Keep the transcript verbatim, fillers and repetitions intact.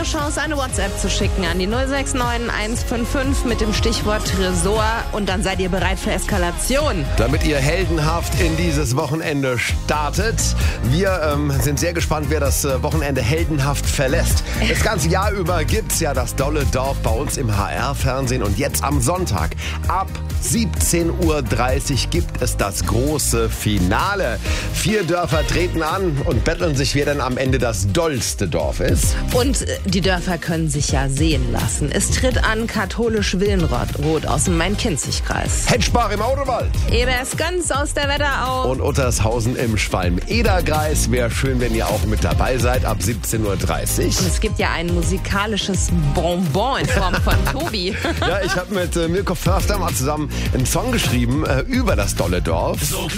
Chance, eine WhatsApp zu schicken an die null sechs neun eins fünf fünf mit dem Stichwort Tresor und dann seid ihr bereit für Eskalation. Damit ihr heldenhaft in dieses Wochenende startet. Wir ähm, sind sehr gespannt, wer das äh, Wochenende heldenhaft verlässt. Das ganze Jahr über gibt's ja das dolle Dorf bei uns im H R-Fernsehen und jetzt am Sonntag ab siebzehn Uhr dreißig gibt es das große Finale. Vier Dörfer treten an und betteln sich, wer denn am Ende das dollste Dorf ist. Und äh, die Dörfer können sich ja sehen lassen. Es tritt an katholisch Willenroth aus dem Main-Kinzig-Kreis. Hetschbach im Auderwald. Ebersgans aus der Wetterau. Und Uttershausen im Schwalm-Eder-Kreis. Wäre schön, wenn ihr auch mit dabei seid ab siebzehn Uhr dreißig. Und es gibt ja ein musikalisches Bonbon in Form von Tobi. Ja, ich habe mit äh, Mirko Förster mal zusammen einen Song geschrieben äh, über das dolle Dorf. So